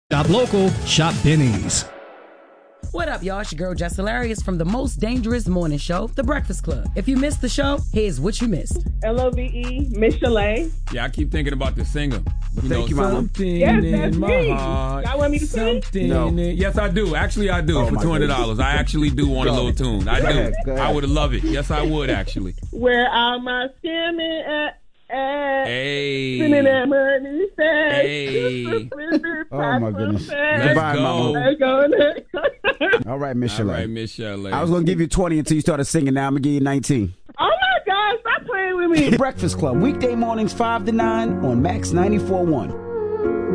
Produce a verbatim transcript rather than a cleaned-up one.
Shop local, shop Benny's. What up, y'all? It's your girl, Jess Hilarious from the most dangerous morning show, The Breakfast Club. If you missed the show, here's what you missed. L O V E, Miss Chalet. Yeah, I keep thinking about the singer. You Thank know, you, Mama. something Yes, that's in my me. heart. Y'all want me to sing? Something No. in- Yes, I do. Actually, I do Oh, for my two hundred dollars. I actually do want a Go. little tune. I Go do. ahead, go ahead. I would love it. Yes, I would actually. Where are my skimming at? at Hey. Spending that money fast. Hey. Oh, my goodness. Let's Goodbye, go. Mama. Let's go. Let's go. All right, Miss All Chalet. right, Miss Chalet. I was going to give you twenty until you started singing. Now I'm going to give you nineteen. Oh, my God. Stop playing with me. The Breakfast Club, weekday mornings five to nine on Max ninety-four point one.